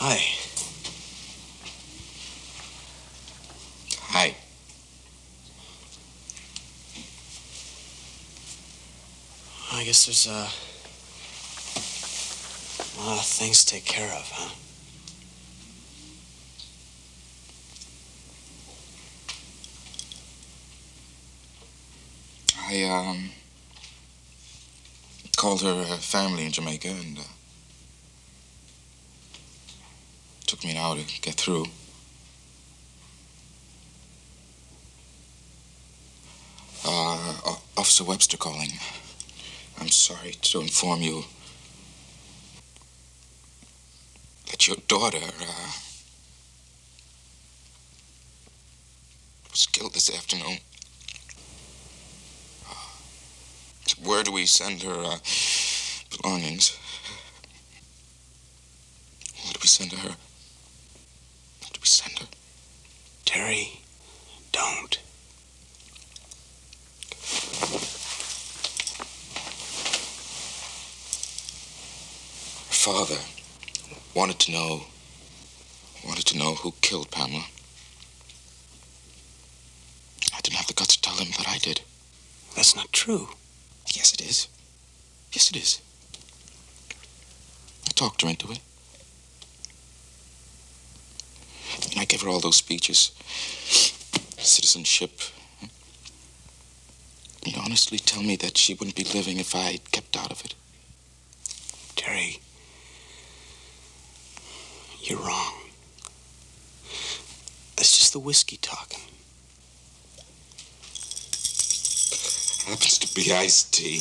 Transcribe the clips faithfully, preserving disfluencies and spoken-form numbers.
Hi. Hi. I guess there's uh, a lot of things to take care of, huh? I, um, called her uh, family in Jamaica, and uh, took me an hour to get through. Uh, Officer Webster calling. I'm sorry to inform you that your daughter, uh, was killed this afternoon. Uh, where do we send her, uh, belongings? Where do we send her? Where do we send her? Terry, don't. Her father wanted to know, wanted to know who killed Pamela. I didn't have the guts to tell him, but I did. That's not true. Yes, it is. Yes, it is. I talked her into it. And I gave her all those speeches. Citizenship. Can you honestly tell me that she wouldn't be living if I kept out of it? Terry, you're wrong. That's just the whiskey talking. Happens to be iced tea.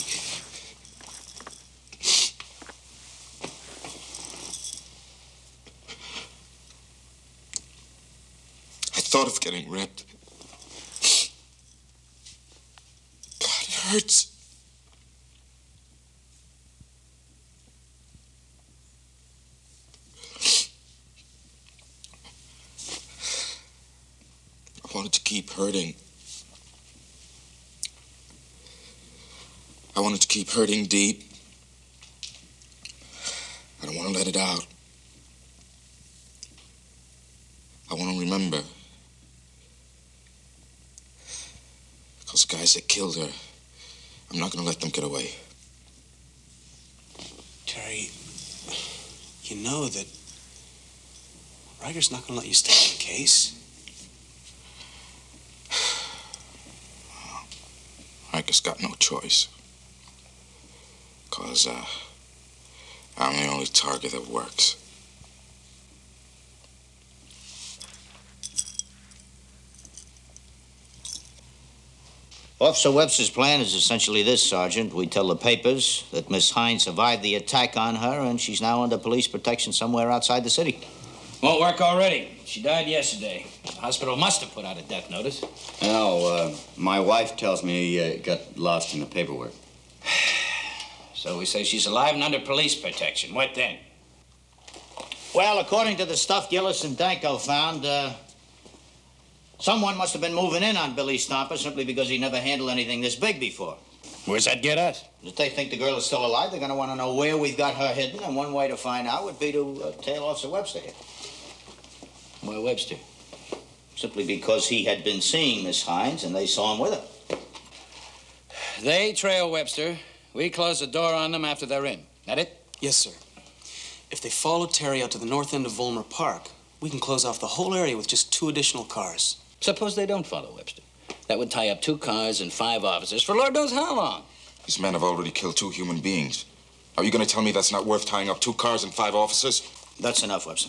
I thought of getting ripped. God, it hurts. I wanted to keep hurting. I wanted to keep hurting deep. I don't want to let it out. I want to remember. Those guys that killed her, I'm not going to let them get away. Terry, you know that Riker's not going to let you stay in the case. Riker's got no choice. Because, uh, I'm the only target that works. Officer Webster's plan is essentially this, Sergeant. We tell the papers that Miss Hines survived the attack on her and she's now under police protection somewhere outside the city. Won't work already. She died yesterday. The hospital must have put out a death notice. No, uh, my wife tells me it uh, got lost in the paperwork. So we say she's alive and under police protection. What then? Well, according to the stuff Gillis and Danko found, uh, someone must have been moving in on Billy Stomper simply because he never handled anything this big before. Where's that get us? If they think the girl is still alive, they're going to want to know where we've got her hidden, and one way to find out would be to uh, tail Officer Webster here. Why Webster? Simply because he had been seeing Miss Hines, and they saw him with her. They trail Webster. We close the door on them after they're in. That it? Yes, sir. If they follow Terry out to the north end of Volmer Park, we can close off the whole area with just two additional cars. Suppose they don't follow Webster. That would tie up two cars and five officers for Lord knows how long. These men have already killed two human beings. Are you going to tell me that's not worth tying up two cars and five officers? That's enough, Webster.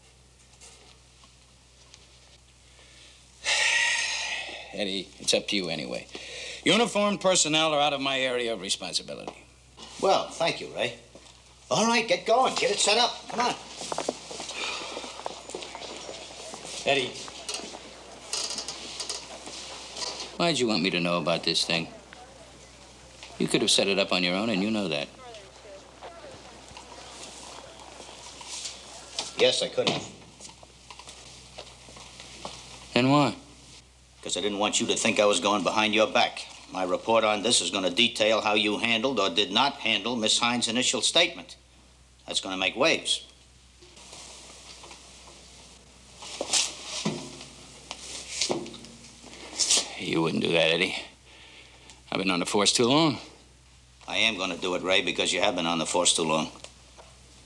Eddie, it's up to you anyway. Uniformed personnel are out of my area of responsibility. Well, thank you, Ray. All right, get going. Get it set up. Come on. Eddie. Why'd you want me to know about this thing? You could have set it up on your own, and you know that. Yes, I could have. And why? Because I didn't want you to think I was going behind your back. My report on this is going to detail how you handled or did not handle Miss Hines' initial statement. That's going to make waves. You wouldn't do that, Eddie. I've been on the force too long. I am going to do it, Ray, because you have been on the force too long.